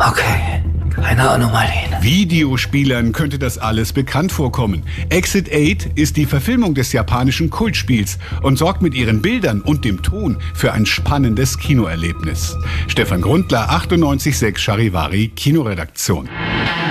Okay, keine Anomalien. Videospielern könnte das alles bekannt vorkommen. Exit 8 ist die Verfilmung des japanischen Kultspiels und sorgt mit ihren Bildern und dem Ton für ein spannendes Kinoerlebnis. Stefan Grundler, 98.6 Charivari, Kinoredaktion.